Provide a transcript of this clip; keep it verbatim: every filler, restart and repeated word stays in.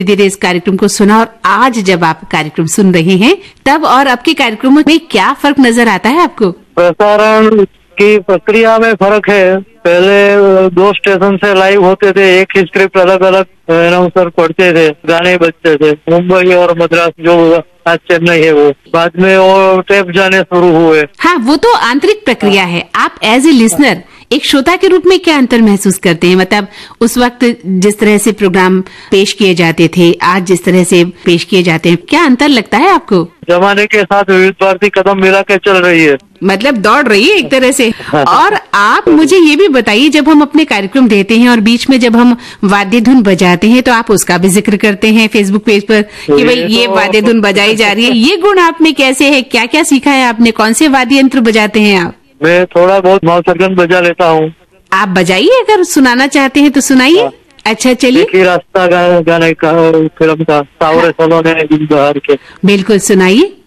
धीरे इस कार्यक्रम को सुना और आज जब आप कार्यक्रम सुन रहे हैं तब और आपके कार्यक्रमों में क्या फर्क नजर आता है आपको? प्रसारण की प्रक्रिया में फर्क है। पहले दो स्टेशन से लाइव होते थे, एक ही स्क्रिप्ट अलग अलग अनाउंसर पढ़ते थे, गाने बजते थे। मुंबई और मद्रास जो आज चेन्नई है वो बाद में वो टेप जाने शुरू हुए। हाँ, वो तो आंतरिक प्रक्रिया है। आप एज ए लिसनर एक श्रोता के रूप में क्या अंतर महसूस करते हैं? मतलब उस वक्त जिस तरह से प्रोग्राम पेश किए जाते थे, आज जिस तरह से पेश किए जाते हैं, क्या अंतर लगता है आपको? जमाने के साथ विविध भारती कदम मिला के चल रही है, मतलब दौड़ रही है एक तरह से। और आप मुझे ये भी बताइए, जब हम अपने कार्यक्रम देते हैं और बीच में जब हम वाद्य धुन बजाते हैं तो आप उसका भी जिक्र करते हैं फेसबुक पेज पर कि भाई ये वाद्य धुन बजाई जा रही है। ये गुण आप में कैसे है? क्या क्या सीखा है आपने? कौन से वाद्य यंत्र बजाते हैं आप? मैं थोड़ा बहुत मौसरगन बजा लेता हूँ। आप बजाइए, अगर सुनाना चाहते हैं तो सुनाइए। अच्छा चलिए, रास्ता गाने का फिल्म का सावरे सलोने के। बिल्कुल सुनाइए।